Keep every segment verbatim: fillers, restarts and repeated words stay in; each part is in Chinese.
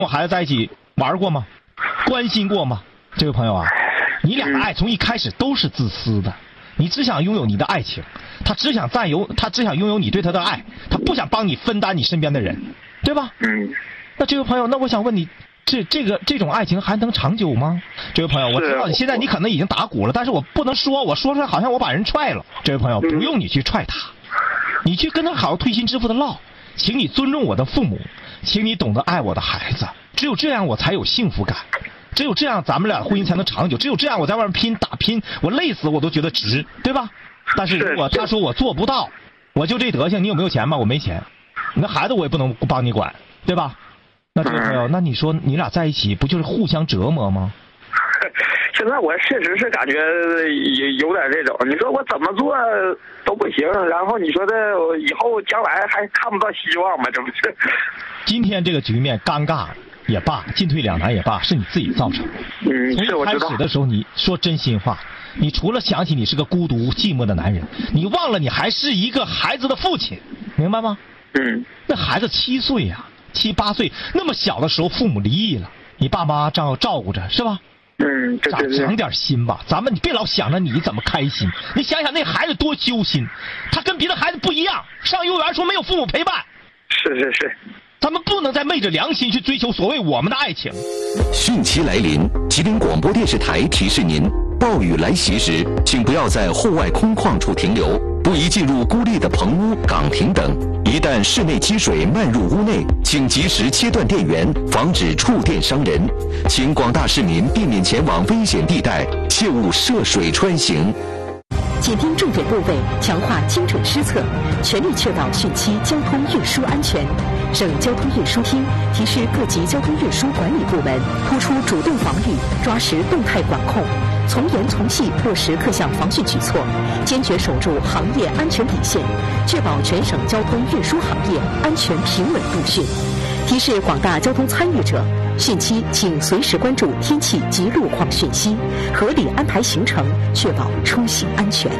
我孩子在一起玩过吗？关心过吗？这位朋友啊，你俩的爱从一开始都是自私的，你只想拥有你的爱情，他只想占有，他只想拥有你对他的爱，他不想帮你分担你身边的人，对吧？ 嗯。 那这位朋友，那我想问你，这这个这种爱情还能长久吗？这位朋友，我知道你现在你可能已经打鼓了，但是我不能说，我说出来好像我把人踹了。这位朋友，不用你去踹他，你去跟他好好推心置腹的唠，请你尊重我的父母，请你懂得爱我的孩子，只有这样我才有幸福感，只有这样咱们俩婚姻才能长久，只有这样我在外面拼打拼，我累死我都觉得值，对吧？但是如果他说我做不到，我就这德行，你有没有钱吗？我没钱，那孩子我也不能帮你管，对吧？那这位朋友，那你说你俩在一起不就是互相折磨吗？ 现在我确实是感觉有有点这种，你说我怎么做都不行，然后你说这以后将来还看不到希望吗？这不是？今天这个局面尴尬也罢，进退两难也罢，是你自己造成的。 嗯， 从一开始的时候你说真心话，你除了想起你是个孤独寂寞的男人，你忘了你还是一个孩子的父亲，明白吗？ 嗯。 那孩子七岁呀、啊，七八岁那么小的时候，父母离异了，你爸妈照照顾着是吧？ 嗯，对对对， 长点心吧，咱们你别老想着你怎么开心，你想想那孩子多揪心，他跟别的孩子不一样，上幼儿园说没有父母陪伴。 是是是， 咱们不能再昧着良心去追求所谓我们的爱情。 汛期来临，吉林广播电视台提示您：暴雨来袭时，请不要在户外空旷处停留，不宜进入孤立的棚屋、岗亭等。一旦室内积水漫入屋内，请及时切断电源，防止触电伤人。请广大市民避免前往危险地带，切勿涉水穿行。 紧盯重点部位，强化精准施策，全力确保汛期交通运输安全。省交通运输厅提示各级交通运输管理部门，突出主动防御，抓实动态管控，从严从细落实各项防汛举措，坚决守住行业安全底线，确保全省交通运输行业安全平稳度汛。提示广大交通参与者，汛期请随时关注天气及路况讯息，合理安排行程，确保出行安全。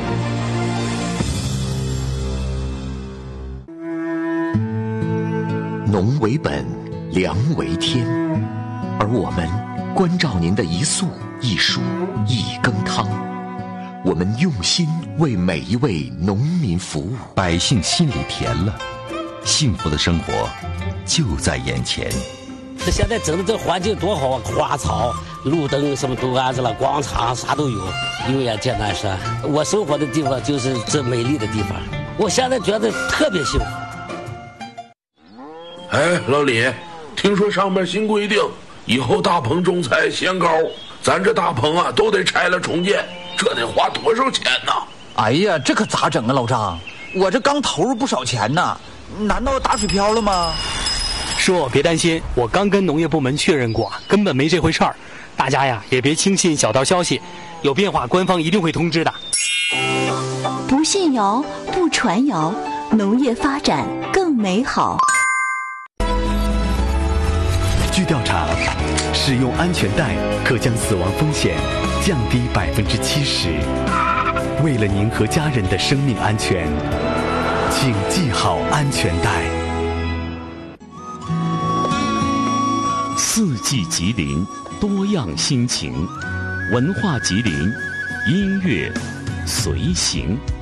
农为本，粮为天，而我们关照您的一粟一蔬一羹汤，我们用心为每一位农民服务， 百姓心里甜了，幸福的生活就在眼前。 现在整的这环境多好啊，花草、路灯什么都安置了，广场啥都有，有眼见南山。我生活的地方就是这美丽的地方，我现在觉得特别幸福。 哎，老李，听说上面新规定，以后大棚种菜限高，咱这大棚啊都得拆了重建，这得花多少钱呢？ 哎呀，这可咋整啊，老张？我这刚投入不少钱呢，难道打水漂了吗？ 叔，别担心，我刚跟农业部门确认过，根本没这回事儿。大家呀，也别轻信小道消息，有变化官方一定会通知的。 不信谣，不传谣，农业发展更美好。 据调查，使用安全带可将死亡风险降低百分之七十。为了您和家人的生命安全，请系好安全带。 四季吉林，多样心情，文化吉林，音乐随行。